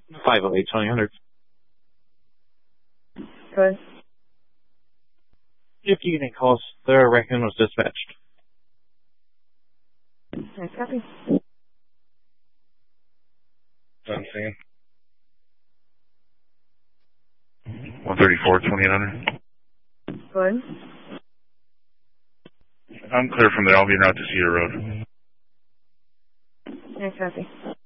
508-2000. Go ahead. 50 unit calls. Their Raccoon was dispatched. Nice copy. I'm seeing. 134-2800. Go ahead. I'm clear from there. I'll be en route to Cedar Road. Nice copy.